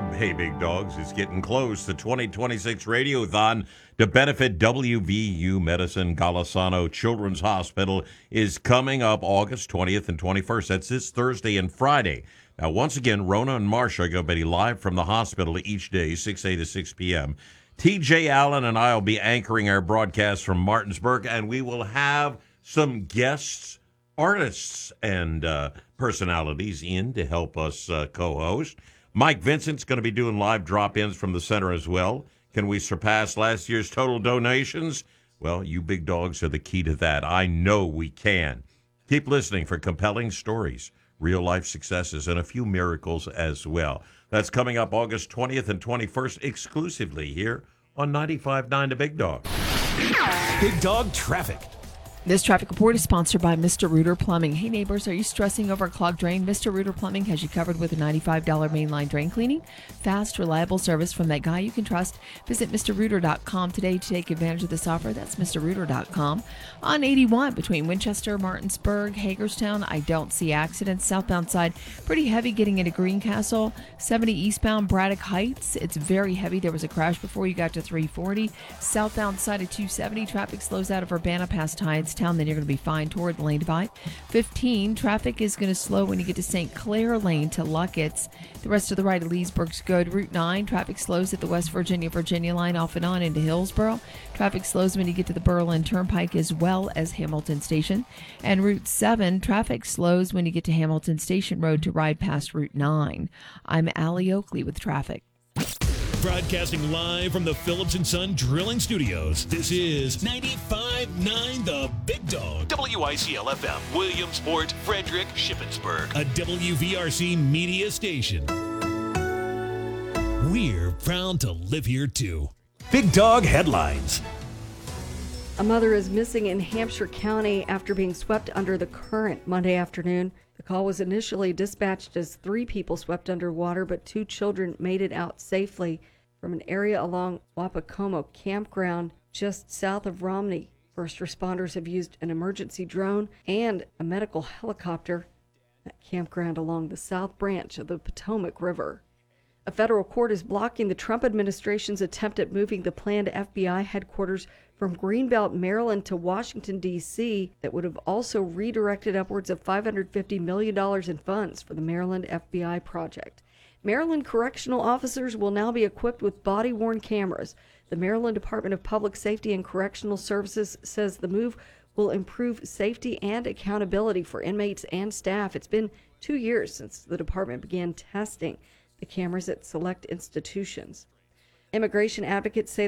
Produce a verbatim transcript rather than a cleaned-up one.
Hey Big Dogs, it's getting close. The twenty twenty-six Radiothon to benefit W V U Medicine Golisano Children's Hospital is coming up August twentieth and twenty-first. That's this Thursday and Friday. Now, once again, Rona and Marsha are going to be live from the hospital each day, six a to six p.m. T J Allen and I will be anchoring our broadcast from Martinsburg, and we will have some guests, artists, and uh, personalities in to help us uh, co-host. Mike Vincent's going to be doing live drop-ins from the center as well. Can we surpass last year's total donations? Well, you big dogs are the key to that. I know we can. Keep listening for compelling stories, real-life successes, and a few miracles as well. That's coming up August twentieth and twenty-first exclusively here on ninety-five point nine The Big Dog. Big Dog Traffic. This traffic report is sponsored by Mister Rooter Plumbing. Hey neighbors, are you stressing over a clogged drain? Mister Rooter Plumbing has you covered with a ninety-five dollars mainline drain cleaning. Fast, reliable service from that guy you can trust. Visit Mr Rooter dot com today to take advantage of this offer. That's Mr Rooter dot com. On eighty-one between Winchester, Martinsburg, Hagerstown, I don't see accidents. Southbound side, pretty heavy getting into Greencastle. seventy eastbound Braddock Heights, it's very heavy. There was a crash before you got to three forty. Southbound side of two seventy, traffic slows out of Urbana past Hines Town, then you're going to be fine toward the lane divide. fifteen, traffic is going to slow when you get to Saint Clair Lane to Luckett's. The rest of the right of Leesburg's good. Route nine, traffic slows at the West Virginia Virginia line off and on into Hillsboro. Traffic slows when you get to the Berlin Turnpike as well as Hamilton Station. And Route seven, traffic slows when you get to Hamilton Station Road to ride past Route nine. I'm Allie Oakley with traffic. Broadcasting live from the Phillips and Son Drilling Studios. This is ninety-five point nine The Big Dog. W I C L F M, Williamsport, Frederick, Shippensburg. A W V R C media station. We're proud to live here too. Big Dog headlines. A mother is missing in Hampshire County after being swept under the current Monday afternoon. The call was initially dispatched as three people swept underwater, but two children made it out safely from an area along Wapacomo Campground just south of Romney. First responders have used an emergency drone and a medical helicopter at campground along the south branch of the Potomac River. A federal court is blocking the Trump administration's attempt at moving the planned F B I headquarters from Greenbelt, Maryland to Washington, D C that would have also redirected upwards of five hundred fifty million dollars in funds for the Maryland F B I project. Maryland correctional officers will now be equipped with body-worn cameras. The Maryland Department of Public Safety and Correctional Services says the move will improve safety and accountability for inmates and staff. It's been two years since the department began testing the cameras at select institutions. Immigration advocates say